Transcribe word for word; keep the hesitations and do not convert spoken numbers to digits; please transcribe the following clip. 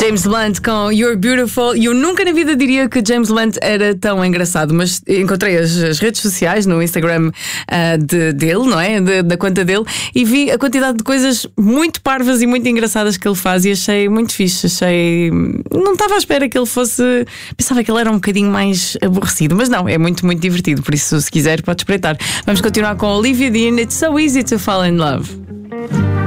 James Blunt com You're Beautiful. E eu nunca na vida diria que James Blunt era tão engraçado, mas encontrei as, as redes sociais no Instagram uh, de, dele, não é? De, da conta dele, e vi a quantidade de coisas muito parvas e muito engraçadas que ele faz e achei muito fixe. Achei. Não estava à espera que ele fosse. Pensava que ele era um bocadinho mais aborrecido, mas não, é muito, muito divertido. Por isso, se quiser, pode espreitar. Vamos continuar com Olivia Dean. It's so easy to fall in love.